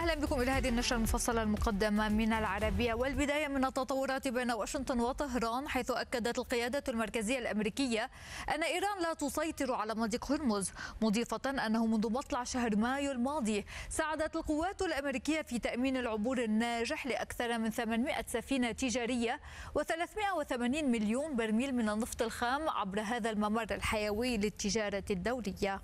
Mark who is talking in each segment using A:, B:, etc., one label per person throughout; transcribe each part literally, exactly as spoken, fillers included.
A: أهلا بكم إلى هذه النشرة المفصلة المقدمة من العربية، والبداية من التطورات بين واشنطن وطهران، حيث أكدت القيادة المركزية الأمريكية أن إيران لا تسيطر على مضيق هرمز، مضيفة أنه منذ مطلع شهر مايو الماضي ساعدت القوات الأمريكية في تأمين العبور الناجح لأكثر من ثمانمائة سفينة تجارية وثلاثمائة وثمانين مليون برميل من النفط الخام عبر هذا الممر الحيوي للتجارة الدولية.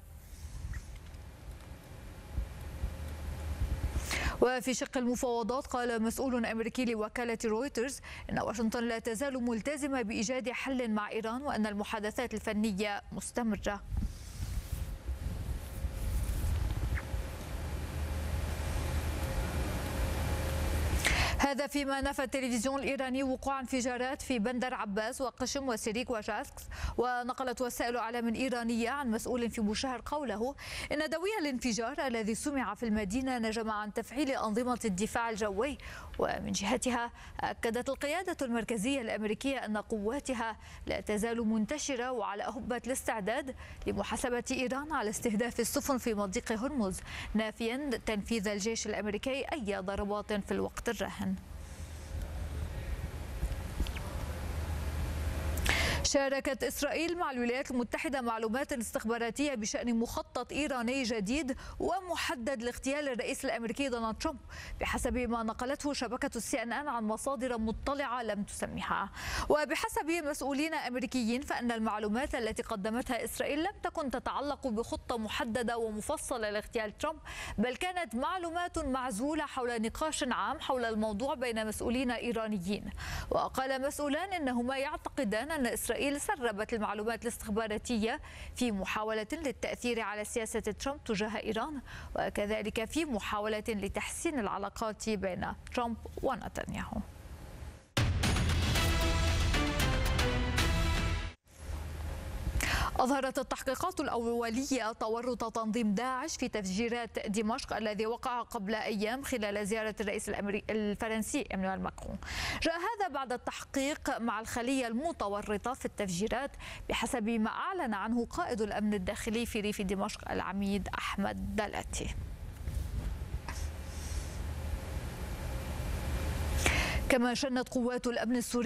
A: وفي شق المفاوضات، قال مسؤول أمريكي لوكالة رويترز إن واشنطن لا تزال ملتزمة بإيجاد حل مع إيران وأن المحادثات الفنية مستمرة. هذا فيما نفى التلفزيون الإيراني وقوع انفجارات في بندر عباس وقشم وسيريك وجاسكس، ونقلت وسائل إعلام إيرانية عن مسؤول في بوشهر قوله إن دوي الانفجار الذي سمع في المدينة نجم عن تفعيل أنظمة الدفاع الجوي. ومن جهتها أكدت القيادة المركزية الأمريكية أن قواتها لا تزال منتشرة وعلى أهبة الاستعداد لمحاسبة إيران على استهداف السفن في مضيق هرمز، نافيا تنفيذ الجيش الأمريكي أي ضربات في الوقت الراهن. شاركت إسرائيل مع الولايات المتحدة معلومات استخباراتية بشأن مخطط إيراني جديد ومحدد لاغتيال الرئيس الأمريكي دونالد ترامب، بحسب ما نقلته شبكة السي إن إن عن مصادر مطلعة لم تسميها. وبحسب مسؤولين أمريكيين فإن المعلومات التي قدمتها إسرائيل لم تكن تتعلق بخطة محددة ومفصلة لاغتيال ترامب، بل كانت معلومات معزولة حول نقاش عام حول الموضوع بين مسؤولين إيرانيين. وقال مسؤولان إنهما يعتقدان أن إسرائيل إسرائيل سربت المعلومات الاستخباراتية في محاولة للتأثير على سياسة ترامب تجاه إيران، وكذلك في محاولة لتحسين العلاقات بين ترامب ونتنياهو. أظهرت التحقيقات الأولية تورط تنظيم داعش في تفجيرات دمشق الذي وقع قبل أيام خلال زيارة الرئيس الفرنسي إيمانويل ماكرون. جاء هذا بعد التحقيق مع الخلية المتورطة في التفجيرات بحسب ما أعلن عنه قائد الأمن الداخلي في ريف دمشق العميد أحمد دلاتي. كما شنت قوات الأمن السوري